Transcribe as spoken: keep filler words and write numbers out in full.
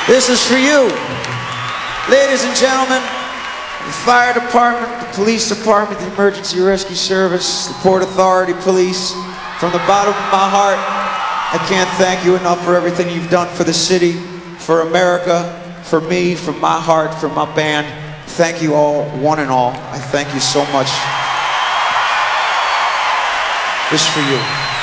This is for you. Ladies and gentlemen, the fire department, the police department, the emergency rescue service, the Port Authority police, from the bottom of my heart, I can't thank you enough for everything you've done for the city, for America, for me, for my heart, for my band. Thank you all, one and all. I thank you so much. This is for you.